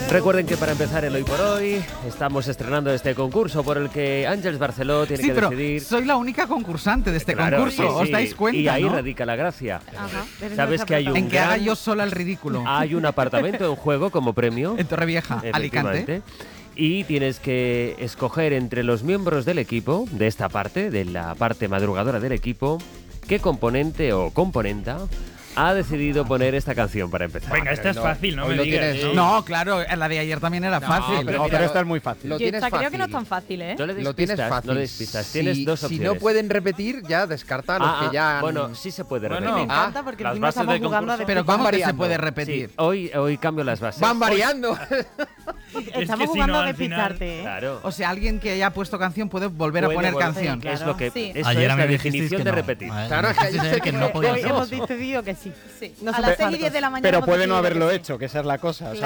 Recuerden que para empezar el Hoy por Hoy estamos estrenando este concurso por el que Àngels Barceló tiene que decidir. Soy la única concursante de este Claro, concurso, sí, ¿os sí. dais cuenta? Y ahí ¿no? radica la gracia. Ajá. Sabes que hay un En que haga yo sola el ridículo. Hay un apartamento en juego como premio. En Torrevieja, Alicante. Efectivamente. Y tienes que escoger entre los miembros del equipo, de esta parte, de la parte madrugadora del equipo, qué componente o componenta ha decidido poner esta canción para empezar. Venga, esta es fácil, no hoy me lo digas. tienes, No, claro, la de ayer también era fácil. pero Pero esta es muy fácil. Lo Yo tienes esta creo fácil. que no es tan fácil, ¿eh? No le des Lo tienes pistas, fácil. no le des pistas. Tienes dos Si opciones. no pueden repetir, ya descarta a los que ya han... Bueno, sí se puede repetir. Me Bueno, encanta porque las encima bases estamos del jugando a concurso. Pero Van ¿cómo que se variando. puede Sí, repetir? hoy cambio las bases. Van variando. Estamos si jugando no, a al final- despistarte, ¿eh? Claro. O sea, alguien que haya puesto canción puede volver Puede a poner volver, canción. claro. Es lo que Sí. esto Ayer es a mí la me dijisteis definición que de no. repetir. Claro, es que Dijiste ayer que no podía Hoy ser. hemos decidido que sí. Sí. A las 6 y 10 de la mañana. Pero hemos puede no decidido haberlo que sí. hecho, que esa es la cosa. O sea,